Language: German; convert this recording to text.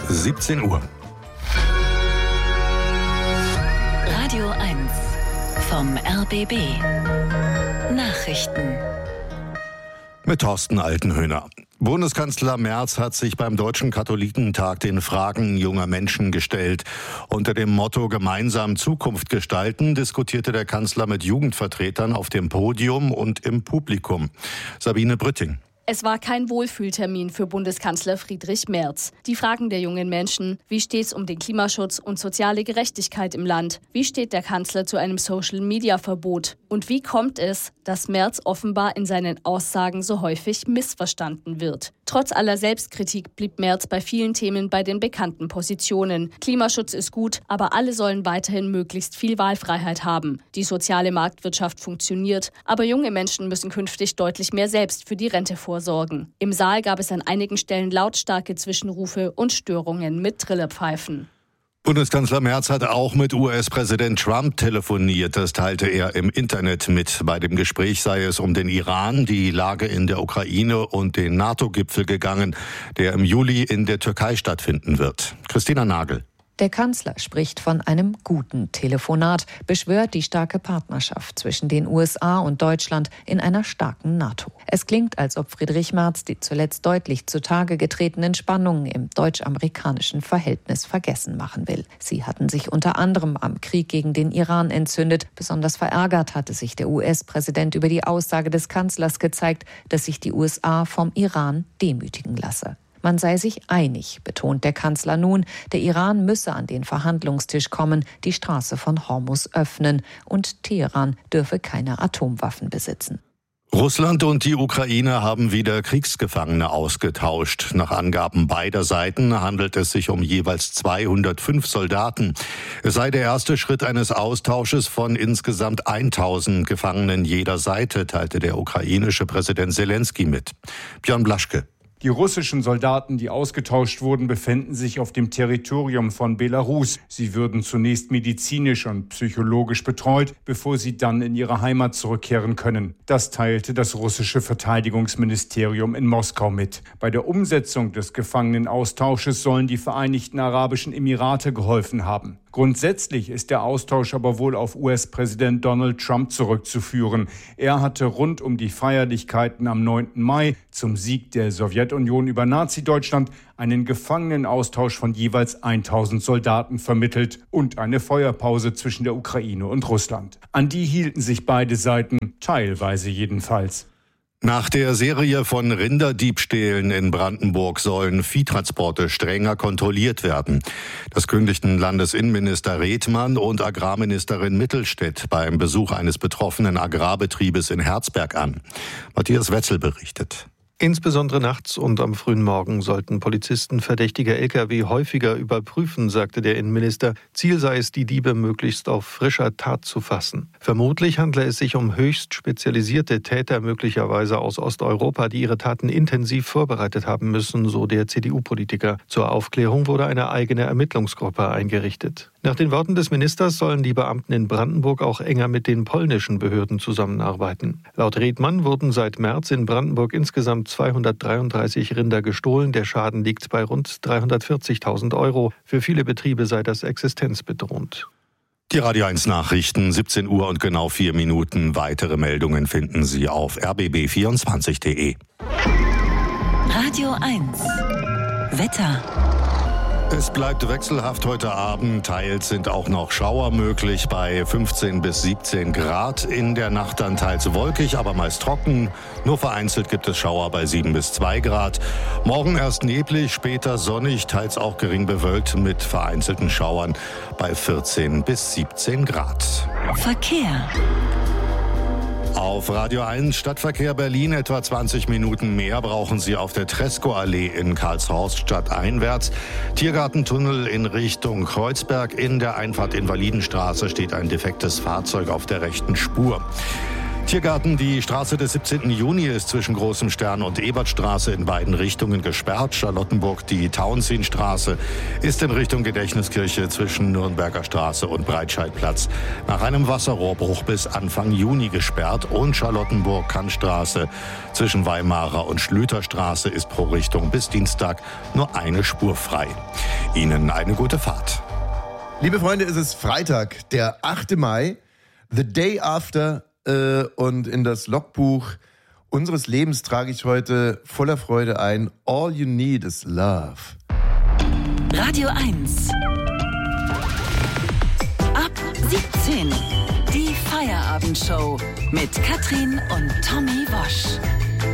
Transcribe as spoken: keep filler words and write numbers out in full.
siebzehn Uhr. Radio eins vom R B B. Nachrichten. Mit Thorsten Altenhöhner. Bundeskanzler Merz hat sich beim Deutschen Katholikentag den Fragen junger Menschen gestellt. Unter dem Motto Gemeinsam Zukunft gestalten diskutierte der Kanzler mit Jugendvertretern auf dem Podium und im Publikum. Sabine Brütting. Es war kein Wohlfühltermin für Bundeskanzler Friedrich Merz. Die Fragen der jungen Menschen, wie steht's um den Klimaschutz und soziale Gerechtigkeit im Land? Wie steht der Kanzler zu einem Social-Media-Verbot? Und wie kommt es, dass Merz offenbar in seinen Aussagen so häufig missverstanden wird? Trotz aller Selbstkritik blieb Merz bei vielen Themen bei den bekannten Positionen. Klimaschutz ist gut, aber alle sollen weiterhin möglichst viel Wahlfreiheit haben. Die soziale Marktwirtschaft funktioniert, aber junge Menschen müssen künftig deutlich mehr selbst für die Rente vorsorgen. Im Saal gab es an einigen Stellen lautstarke Zwischenrufe und Störungen mit Trillerpfeifen. Bundeskanzler Merz hat auch mit U S-Präsident Trump telefoniert. Das teilte er im Internet mit. Bei dem Gespräch sei es um den Iran, die Lage in der Ukraine und den NATO-Gipfel gegangen, der im Juli in der Türkei stattfinden wird. Christina Nagel. Der Kanzler spricht von einem guten Telefonat, beschwört die starke Partnerschaft zwischen den U S A und Deutschland in einer starken NATO. Es klingt, als ob Friedrich Merz die zuletzt deutlich zutage getretenen Spannungen im deutsch-amerikanischen Verhältnis vergessen machen will. Sie hatten sich unter anderem am Krieg gegen den Iran entzündet. Besonders verärgert hatte sich der U S-Präsident über die Aussage des Kanzlers gezeigt, dass sich die U S A vom Iran demütigen lasse. Man sei sich einig, betont der Kanzler nun. Der Iran müsse an den Verhandlungstisch kommen, die Straße von Hormuz öffnen und Teheran dürfe keine Atomwaffen besitzen. Russland und die Ukraine haben wieder Kriegsgefangene ausgetauscht. Nach Angaben beider Seiten handelt es sich um jeweils zweihundertfünf Soldaten. Es sei der erste Schritt eines Austausches von insgesamt tausend Gefangenen jeder Seite, teilte der ukrainische Präsident Selenskyj mit. Björn Blaschke. Die russischen Soldaten, die ausgetauscht wurden, befänden sich auf dem Territorium von Belarus. Sie würden zunächst medizinisch und psychologisch betreut, bevor sie dann in ihre Heimat zurückkehren können. Das teilte das russische Verteidigungsministerium in Moskau mit. Bei der Umsetzung des Gefangenenaustausches sollen die Vereinigten Arabischen Emirate geholfen haben. Grundsätzlich ist der Austausch aber wohl auf U S-Präsident Donald Trump zurückzuführen. Er hatte rund um die Feierlichkeiten am neunten Mai zum Sieg der Sowjetunion über Nazi-Deutschland einen Gefangenenaustausch von jeweils tausend Soldaten vermittelt und eine Feuerpause zwischen der Ukraine und Russland. An die hielten sich beide Seiten, teilweise jedenfalls. Nach der Serie von Rinderdiebstählen in Brandenburg sollen Viehtransporte strenger kontrolliert werden. Das kündigten Landesinnenminister Redmann und Agrarministerin Mittelstädt beim Besuch eines betroffenen Agrarbetriebes in Herzberg an. Matthias Wetzel berichtet. Insbesondere nachts und am frühen Morgen sollten Polizisten verdächtige L K W häufiger überprüfen, sagte der Innenminister. Ziel sei es, die Diebe möglichst auf frischer Tat zu fassen. Vermutlich handle es sich um höchst spezialisierte Täter, möglicherweise aus Osteuropa, die ihre Taten intensiv vorbereitet haben müssen, so der C D U-Politiker. Zur Aufklärung wurde eine eigene Ermittlungsgruppe eingerichtet. Nach den Worten des Ministers sollen die Beamten in Brandenburg auch enger mit den polnischen Behörden zusammenarbeiten. Laut Redmann wurden seit März in Brandenburg insgesamt zweihundertdreiunddreißig Rinder gestohlen. Der Schaden liegt bei rund dreihundertvierzigtausend Euro. Für viele Betriebe sei das existenzbedrohend. Die Radio eins Nachrichten, siebzehn Uhr und genau vier Minuten. Weitere Meldungen finden Sie auf r b b vierundzwanzig punkt de. Radio eins. Wetter. Es bleibt wechselhaft heute Abend. Teils sind auch noch Schauer möglich bei fünfzehn bis siebzehn Grad. In der Nacht dann teils wolkig, aber meist trocken. Nur vereinzelt gibt es Schauer bei sieben bis zwei Grad. Morgen erst neblig, später sonnig, teils auch gering bewölkt mit vereinzelten Schauern bei vierzehn bis siebzehn Grad. Verkehr. Auf Radio eins Stadtverkehr Berlin etwa zwanzig Minuten mehr brauchen Sie auf der Tresco-Allee in Karlshorst stadteinwärts. Tiergartentunnel in Richtung Kreuzberg. In der Einfahrt Invalidenstraße steht ein defektes Fahrzeug auf der rechten Spur. Tiergarten, die Straße des siebzehnten Juni ist zwischen Großem Stern und Ebertstraße in beiden Richtungen gesperrt. Charlottenburg, die Tauentzienstraße ist in Richtung Gedächtniskirche zwischen Nürnberger Straße und Breitscheidplatz nach einem Wasserrohrbruch bis Anfang Juni gesperrt. Und Charlottenburg-Kantstraße zwischen Weimarer und Schlüterstraße ist pro Richtung bis Dienstag nur eine Spur frei. Ihnen eine gute Fahrt. Liebe Freunde, es ist Freitag, der achte Mai, the day after. Und in das Logbuch unseres Lebens trage ich heute voller Freude ein: All you need is love. Radio eins. Ab siebzehn. Die Feierabendshow mit Katrin und Tommy Wosch.